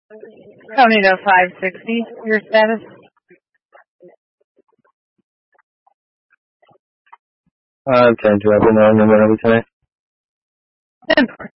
Tony to 560. Your status? I'm 10-2. I've been on and whatever tonight. 10-4.